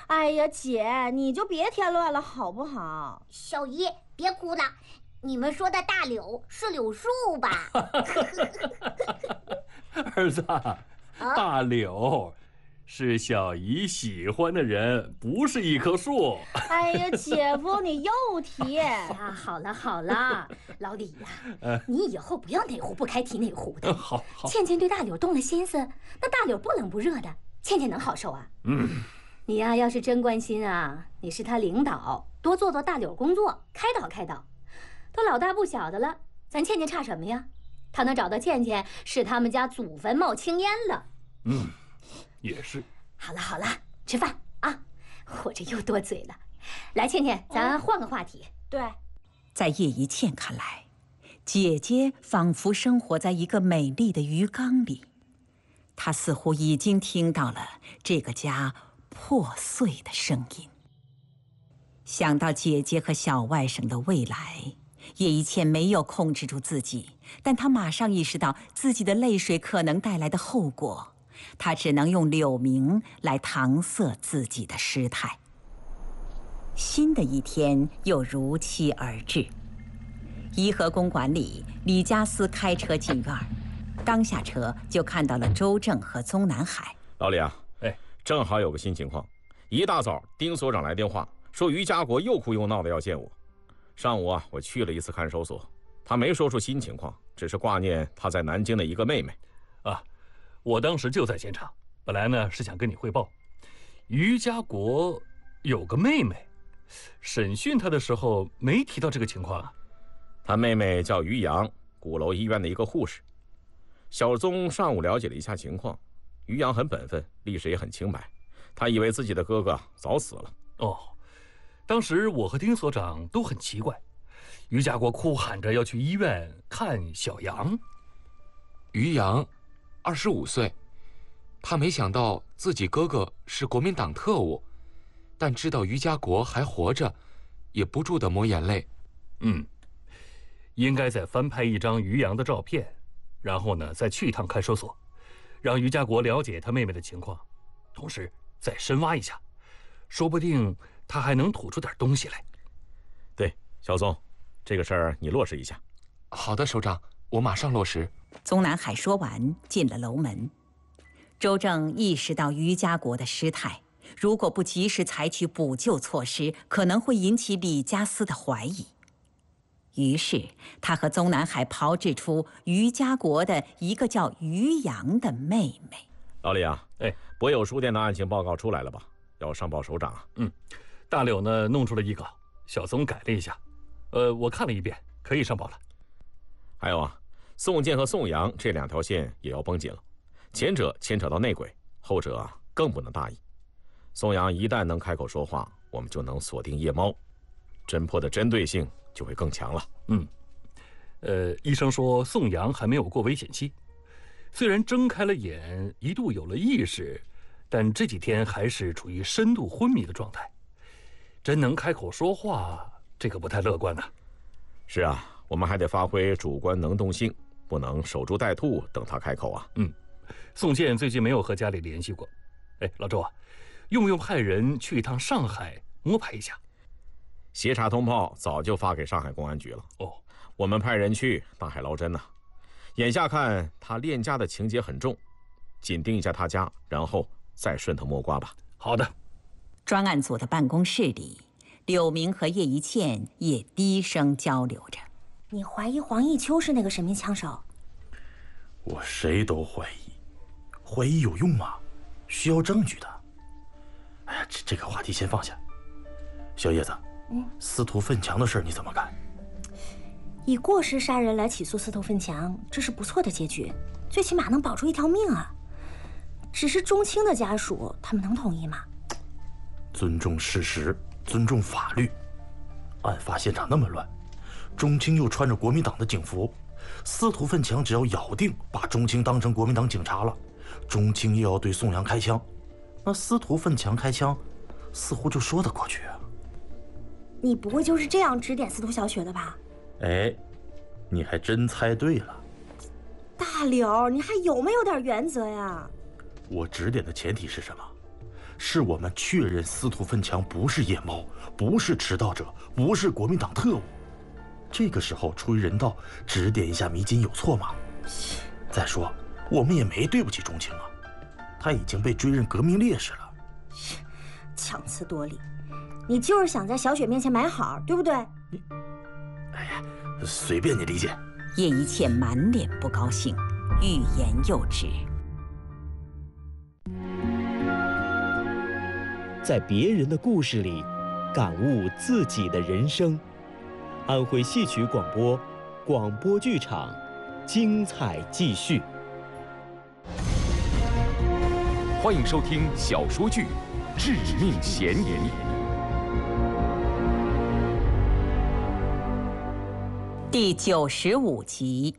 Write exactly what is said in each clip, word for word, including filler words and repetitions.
哎呀，姐，你就别添乱了好不好？ 小姨，别哭了，你们说的大柳是柳树吧？ 儿子，大柳是小姨喜欢的人，不是一棵树。 哎呀，姐夫，你又提啊！好了好了，老李呀、啊，你以后不要哪壶不开提哪壶的。 好，好。 倩倩对大柳动了心思，那大柳不冷不热的，倩倩能好受啊？ 嗯。 你呀、啊，要是真关心啊，你是他领导，多做做大柳工作，开导开导。都老大不小的了，咱倩倩差什么呀？他能找到倩倩，是他们家祖坟冒青烟了。 嗯，也是。 好了好了，吃饭啊！我这又多嘴了。来，倩倩，咱换个话题。 哦、对， 在叶一茜看来，姐姐仿佛生活在一个美丽的鱼缸里，她似乎已经听到了这个家破碎的声音。想到姐姐和小外甥的未来，叶一茜没有控制住自己，但她马上意识到自己的泪水可能带来的后果，她只能用柳明来搪塞自己的失态。新的一天又如期而至，颐和公馆里，李家思开车进院，刚下车就看到了周正和宗南海。 老李啊， 哎， 正好有个新情况，一大早丁所长来电话说于家国又哭又闹的要见我。上午啊，我去了一次看守所，他没说出新情况，只是挂念他在南京的一个妹妹。 啊，我当时就在现场，本来呢是想跟你汇报，于家国有个妹妹，审讯他的时候没提到这个情况啊。 他妹妹叫于洋，鼓楼医院的一个护士。小宗上午了解了一下情况，于洋很本分，历史也很清白，他以为自己的哥哥早死了。 哦。当时我和丁所长都很奇怪，于家国哭喊着要去医院看小杨。 于洋，二十五岁，他没想到自己哥哥是国民党特务，但知道于家国还活着，也不住地抹眼泪。 嗯，应该再翻拍一张于洋的照片，然后呢再去一趟看守所，让于家国了解他妹妹的情况，同时再深挖一下，说不定他还能吐出点东西来。 对，小宗，这个事儿你落实一下。 好的，首长，我马上落实。 宗南海说完，进了楼门。周正意识到于家国的失态，如果不及时采取补救措施，可能会引起李家思的怀疑。于是，他和宗南海炮制出于家国的一个叫于洋的妹妹。 老李啊， 哎， 博友书店的案情报告出来了吧？要上报首长啊。 嗯，大柳呢弄出了一稿，小宗改了一下，呃，我看了一遍，可以上报了。 还有啊，宋建和宋阳这两条线也要绷紧了，前者牵扯到内鬼，后者啊更不能大意。宋阳一旦能开口说话，我们就能锁定夜猫，侦破的针对性就会更强了。 嗯，呃，医生说宋阳还没有过危险期，虽然睁开了眼，一度有了意识，但这几天还是处于深度昏迷的状态。真能开口说话，这个不太乐观啊。 是啊，我们还得发挥主观能动性，不能守株待兔，等他开口啊。 嗯，宋建最近没有和家里联系过。哎，老周啊，用不用派人去一趟上海摸排一下？ 协查通报早就发给上海公安局了。 哦， 我们派人去大海捞针呐。眼下看他恋家的情节很重，紧盯一下他家，然后再顺藤摸瓜吧。 好的。 专案组的办公室里，柳明和叶一茜也低声交流着。 你怀疑黄奕秋是那个神秘枪手？ 我谁都怀疑，怀疑有用吗？需要证据的。哎呀，这这个话题先放下。小叶子，嗯，司徒奋强的事你怎么看？ 以过失杀人来起诉司徒奋强，这是不错的结局，最起码能保住一条命啊。只是钟青的家属，他们能同意吗？ 尊重事实，尊重法律。案发现场那么乱，钟青又穿着国民党的警服，司徒奋强只要咬定把钟青当成国民党警察了，钟青又要对宋阳开枪，那司徒奋强开枪似乎就说得过去啊。 你不会就是这样指点司徒小雪的吧？ 哎，你还真猜对了。 大柳，你还有没有点原则呀？ 我指点的前提是什么？ 是我们确认司徒奋强不是夜猫，不是迟到者，不是国民党特务。这个时候出于人道，指点一下迷津有错吗？再说，我们也没对不起钟情啊，他已经被追认革命烈士了。 强词夺理，你就是想在小雪面前买好，对不对？ 你，哎呀，随便你理解。 叶一茜满脸不高兴，欲言又止。 在别人的故事里，感悟自己的人生。安徽戏曲广播，广播剧场，精彩继续。 欢迎收听小说剧《致命嫌疑》 第九十五集。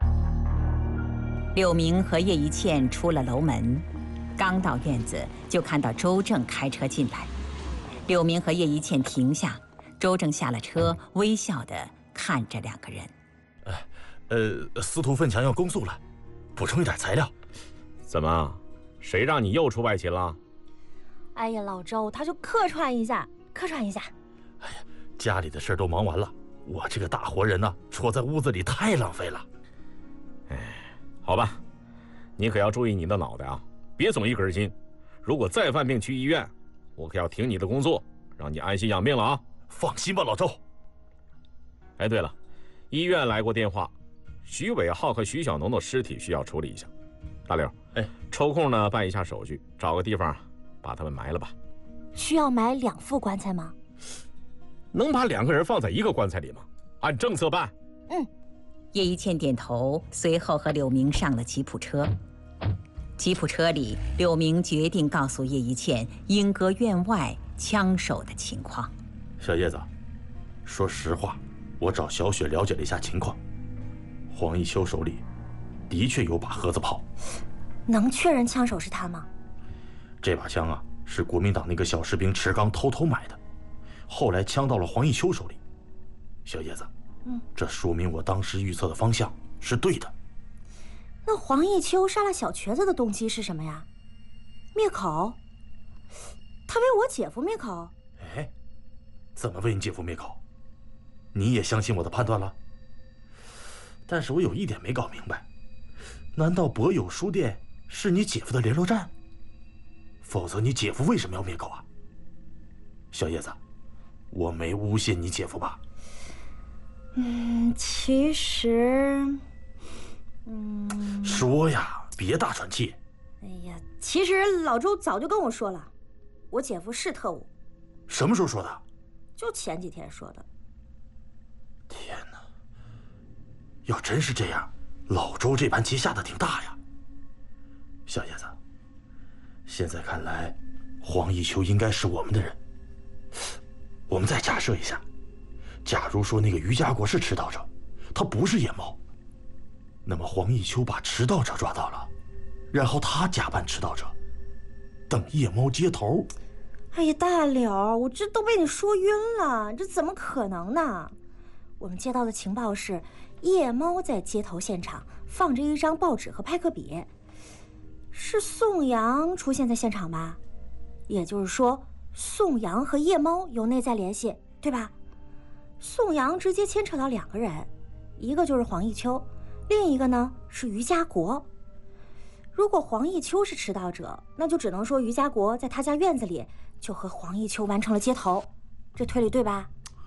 柳明和叶一茜出了楼门，刚到院子就看到周正开车进来。柳明和叶一茜停下，周正下了车，微笑地看着两个人。 哎，呃，司徒奋强要公诉了，补充一点材料。 怎么，谁让你又出外勤了？ 哎呀，老周，他就客串一下，客串一下。 哎呀，家里的事都忙完了，我这个大活人呢，戳在屋子里太浪费了。 哎，好吧，你可要注意你的脑袋啊，别总一根筋。如果再犯病去医院，我可要停你的工作，让你安心养病了啊！ 放心吧，老周。 哎，对了，医院来过电话，徐伟浩和徐小农的尸体需要处理一下。大刘， 哎， 抽空呢办一下手续，找个地方把他们埋了吧。 需要买两副棺材吗？ 能把两个人放在一个棺材里吗？按政策办。 嗯。 叶一茜点头，随后和柳明上了吉普车。吉普车里，柳明决定告诉叶一茜莺歌院外枪手的情况。 小叶子，说实话，我找小雪了解了一下情况，黄一秋手里的确有把盒子炮。 能确认枪手是他吗？ 这把枪啊，是国民党那个小士兵池刚偷偷买的，后来枪到了黄一秋手里。小叶子， 嗯，这说明我当时预测的方向是对的。 那黄一秋杀了小瘸子的动机是什么呀？灭口？他为我姐夫灭口？ 哎，怎么为你姐夫灭口？你也相信我的判断了？但是我有一点没搞明白，难道博友书店是你姐夫的联络站？否则你姐夫为什么要灭口啊？小叶子，我没诬陷你姐夫吧？ 嗯，其实，嗯， 说呀，别大喘气。 哎呀，其实老周早就跟我说了，我姐夫是特务。 什么时候说的？ 就前几天说的。 天哪！要真是这样，老周这盘棋下的挺大呀。小叶子，现在看来，黄一秋应该是我们的人。我们再假设一下，假如说那个于家国是迟到者，他不是野猫，那么黄一秋把迟到者抓到了，然后他假扮迟到者，等夜猫接头。 哎呀，大柳，我这都被你说晕了，这怎么可能呢？我们接到的情报是，夜猫在接头现场放着一张报纸和派克笔，是宋阳出现在现场吧？也就是说，宋阳和夜猫有内在联系，对吧？宋阳直接牵扯到两个人，一个就是黄一秋，另一个呢是于家国。如果黄一秋是迟到者，那就只能说于家国在他家院子里就和黄一秋完成了接头，这推理对吧？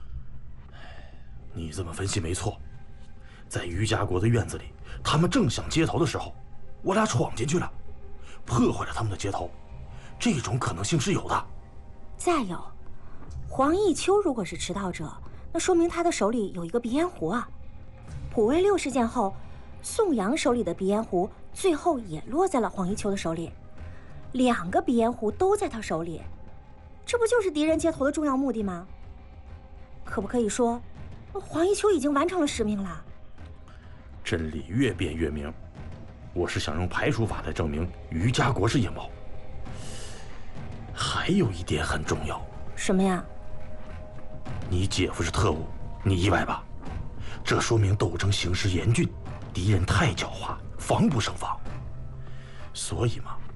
你这么分析没错，在于家国的院子里，他们正想接头的时候，我俩闯进去了，破坏了他们的接头，这种可能性是有的。 再有，黄一秋如果是迟到者，那说明他的手里有一个鼻烟壶啊。普卫六事件后，宋阳手里的鼻烟壶最后也落在了黄一秋的手里，两个鼻烟壶都在他手里，这不就是敌人接头的重要目的吗？可不可以说，黄一秋已经完成了使命了？ 真理越辩越明，我是想用排除法来证明于家国是野猫。还有一点很重要。 什么呀？ 你姐夫是特务，你意外吧？这说明斗争形势严峻，敌人太狡猾，防不胜防。所以嘛，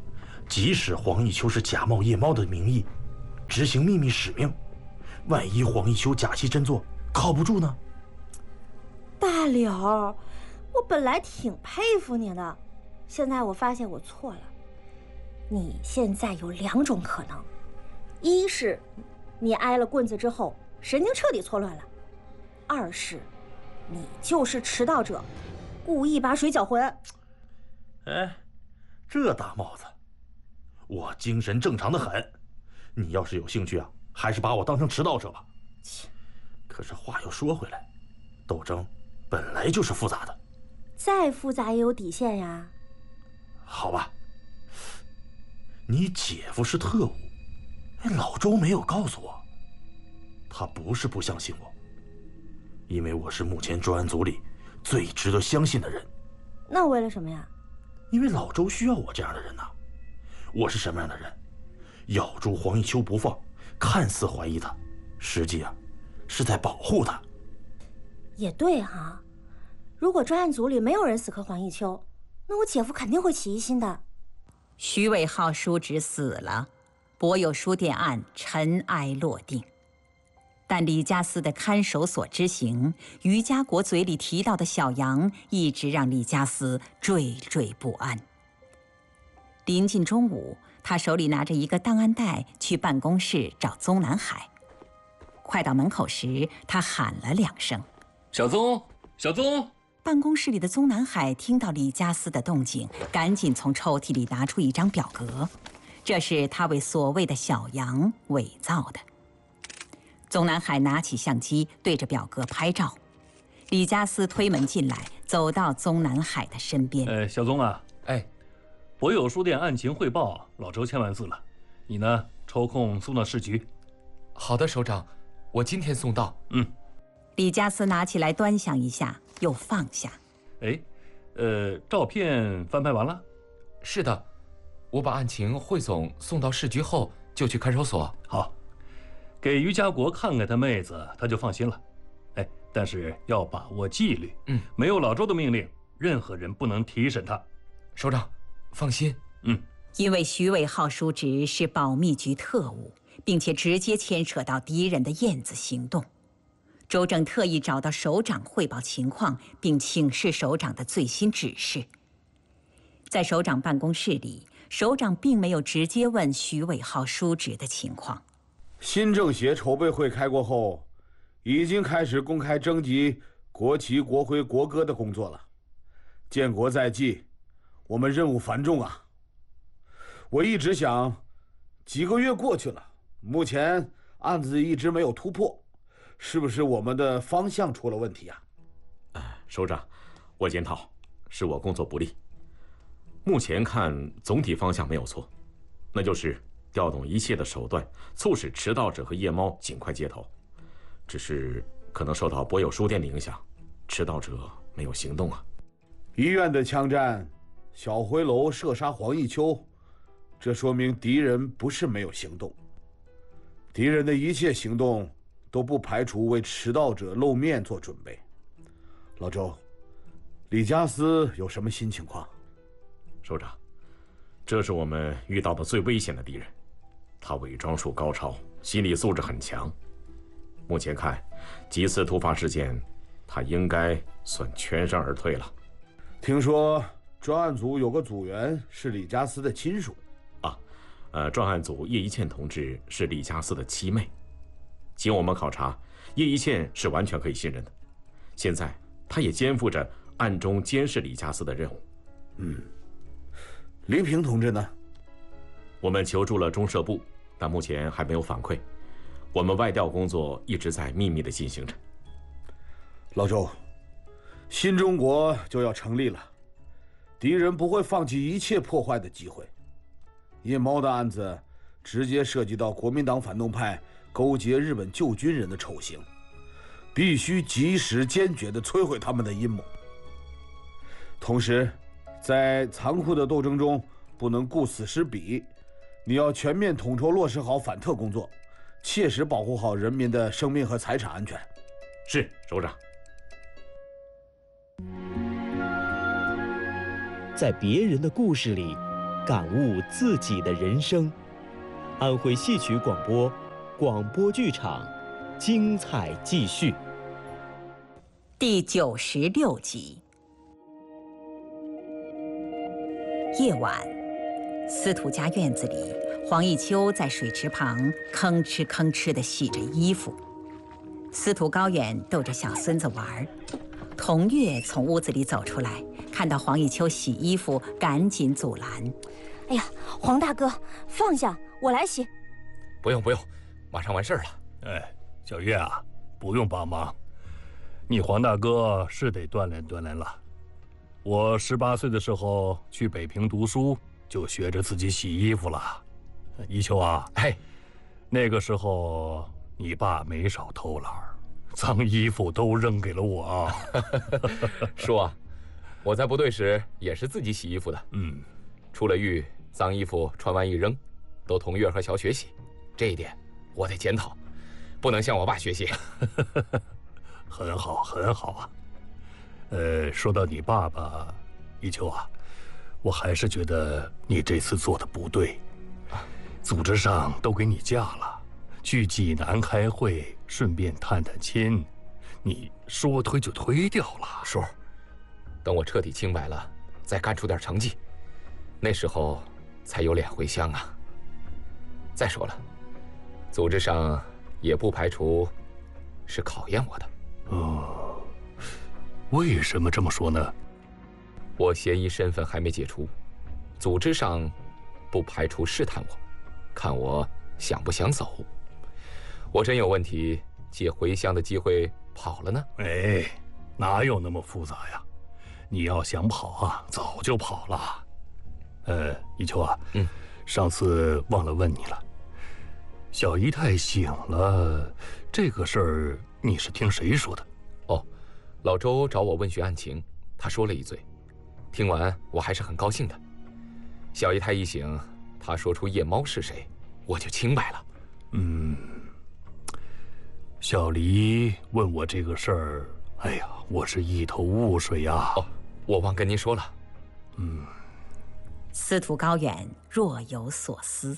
即使黄一秋是假冒夜猫的名义，执行秘密使命，万一黄一秋假戏真做，靠不住呢？ 大柳，我本来挺佩服你的，现在我发现我错了。你现在有两种可能，一是你挨了棍子之后神经彻底错乱了，二是你就是迟到者，故意把水搅浑。 哎，这大帽子，我精神正常的很。你要是有兴趣啊，还是把我当成迟到者吧。可是话又说回来，斗争本来就是复杂的， 再复杂也有底线呀。 好吧，你姐夫是特务，老周没有告诉我，他不是不相信我，因为我是目前专案组里最值得相信的人。 那为了什么呀？ 因为老周需要我这样的人呐。我是什么样的人？咬住黄一秋不放，看似怀疑他，实际啊是在保护他。 也对哈，如果专案组里没有人死磕黄一秋，那我姐夫肯定会起疑心的。 徐伟浩叔侄死了，博友书店案尘埃落定。但李家私的看守所之行，于家国嘴里提到的小杨，一直让李家私惴惴不安。临近中午，他手里拿着一个档案袋去办公室找宗南海。快到门口时，他喊了两声：“ 小宗，小宗！” 办公室里的宗南海听到李家私的动静，赶紧从抽屉里拿出一张表格，这是他为所谓的小杨伪造的。宗南海拿起相机对着表格拍照，李家私推门进来，走到宗南海的身边。 呃，小宗啊， 哎， 博友书店案情汇报，老周签完字了，你呢抽空送到市局。 好的，首长，我今天送到。 嗯。 李家私拿起来端详一下，又放下。 哎，呃，照片翻拍完了？ 是的，我把案情汇总送到市局后，就去看守所。 好。给于家国看看他妹子，他就放心了。哎，但是要把握纪律。 嗯， 没有老周的命令，任何人不能提审他。 首长，放心。 嗯， 因为徐伟浩叔侄是保密局特务，并且直接牵扯到敌人的燕子行动，周正特意找到首长汇报情况，并请示首长的最新指示。在首长办公室里，首长并没有直接问徐伟浩叔侄的情况。 新政协筹备会开过后，已经开始公开征集国旗、国徽、国歌的工作了。建国在即，我们任务繁重啊。我一直想，几个月过去了，目前案子一直没有突破，是不是我们的方向出了问题啊？ 呃，首长，我检讨，是我工作不力。目前看总体方向没有错，那就是调动一切的手段，促使迟到者和夜猫尽快接头。只是可能受到博友书店的影响，迟到者没有行动啊。 医院的枪战，小回楼射杀黄一秋，这说明敌人不是没有行动。敌人的一切行动都不排除为迟到者露面做准备。老周，李家私有什么新情况？ 首长，这是我们遇到的最危险的敌人。他伪装术高超，心理素质很强。目前看，几次突发事件，他应该算全身而退了。 听说专案组有个组员是李家私的亲属。 啊，呃，专案组叶一茜同志是李家私的妻妹。经我们考察，叶一茜是完全可以信任的。现在，他也肩负着暗中监视李家私的任务。 嗯，黎平同志呢？ 我们求助了中社部，但目前还没有反馈。我们外调工作一直在秘密地进行着。 老周，新中国就要成立了，敌人不会放弃一切破坏的机会。夜猫的案子直接涉及到国民党反动派勾结日本旧军人的丑行，必须及时坚决地摧毁他们的阴谋。同时，在残酷的斗争中，不能顾此失彼。你要全面统筹落实好反特工作，切实保护好人民的生命和财产安全。 是，首长。 在别人的故事里， 感悟自己的人生。安徽戏曲广播，广播剧场，精彩继续。 第九十六集。夜晚，司徒家院子里，黄一秋在水池旁吭哧吭哧地洗着衣服。司徒高远逗着小孙子玩，童月从屋子里走出来，看到黄一秋洗衣服，赶紧阻拦：“ 哎呀，黄大哥，放下，我来洗。”“ 不用不用，马上完事儿了。”“ 哎，小月啊，不用帮忙，你黄大哥是得锻炼锻炼了。我十八岁的时候去北平读书，就学着自己洗衣服了。一秋啊， 哎， 那个时候你爸没少偷懒，脏衣服都扔给了我啊。”“ 叔啊，我在部队时也是自己洗衣服的。 嗯， 出了狱，脏衣服穿完一扔，都同月和小雪洗。这一点我得检讨，不能向我爸学习。”“ 很好，很好啊。呃，说到你爸爸，一秋啊，我还是觉得你这次做的不对。组织上都给你假了，去济南开会，顺便探探亲，你说推就推掉了。 叔，等我彻底清白了，再干出点成绩，那时候才有脸回乡啊。再说了，组织上也不排除是考验我的。”“ 哦，为什么这么说呢？”“ 我嫌疑身份还没解除，组织上不排除试探我，看我想不想走。我真有问题，借回乡的机会跑了呢？”“ 哎，哪有那么复杂呀？你要想跑啊，早就跑了。呃，一秋啊， 嗯， 上次忘了问你了，小姨太醒了，这个事儿你是听谁说的？”“ 哦，老周找我问询案情，他说了一嘴，听完我还是很高兴的。小姨太一醒，他说出夜猫是谁，我就清白了。”“ 嗯，小黎问我这个事儿，哎呀，我是一头雾水呀。”“ 哦，我忘跟您说了。”“ 嗯。” 司徒高远若有所思。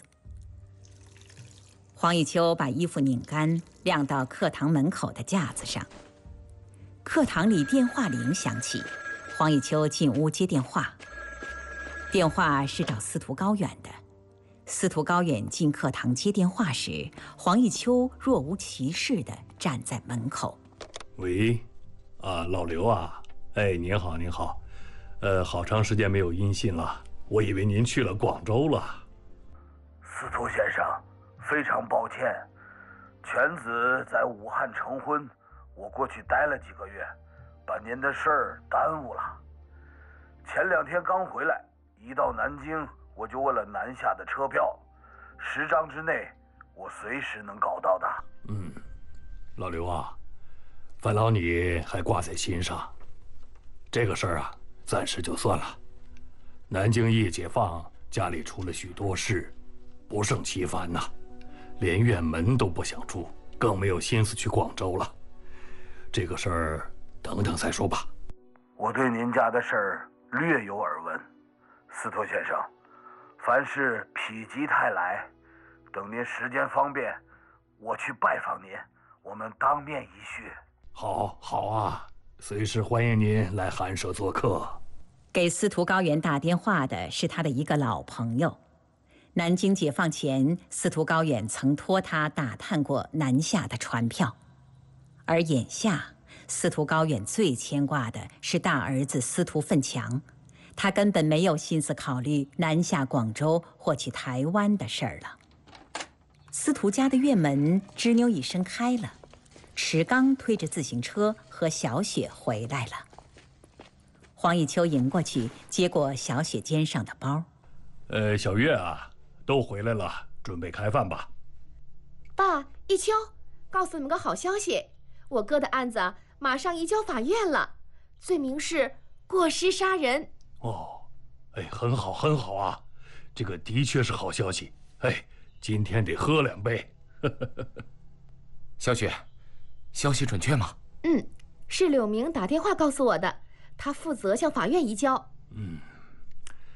黄一秋把衣服拧干，晾到课堂门口的架子上。课堂里电话铃响起，黄一秋进屋接电话。电话是找司徒高远的。司徒高远进课堂接电话时，黄一秋若无其事地站在门口。 “喂，啊，老刘啊，哎，您好，您好，呃，好长时间没有音信了，我以为您去了广州了。”“ 司徒先生，非常抱歉，犬子在武汉成婚，我过去待了几个月，把您的事儿耽误了。前两天刚回来，一到南京我就问了南下的车票，十张之内，我随时能搞到的。”“ 嗯，老刘啊，烦劳你还挂在心上。这个事儿啊，暂时就算了。南京一解放，家里出了许多事，不胜其烦呐，连院门都不想出，更没有心思去广州了。这个事儿等等再说吧。”“ 我对您家的事儿略有耳闻，司徒先生，凡事否极泰来，等您时间方便，我去拜访您，我们当面一叙。”“ 好，好啊，随时欢迎您来寒舍做客。” 给司徒高远打电话的是他的一个老朋友。南京解放前，司徒高远曾托他打探过南下的船票，而眼下，司徒高远最牵挂的是大儿子司徒奋强，他根本没有心思考虑南下广州或去台湾的事儿了。司徒家的院门吱扭一声开了，池刚推着自行车和小雪回来了。黄一秋迎过去，接过小雪肩上的包。 “呃，小月啊，都回来了，准备开饭吧。”“ 爸，一秋，告诉你们个好消息，我哥的案子马上移交法院了，罪名是过失杀人。”“ 哦，哎，很好，很好啊，这个的确是好消息。哎，今天得喝两杯。”“ 小雪，消息准确吗？”“ 嗯，是柳明打电话告诉我的，他负责向法院移交。”“ 嗯，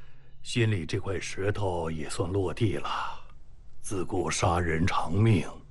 心里这块石头也算落地了。自古杀人偿命，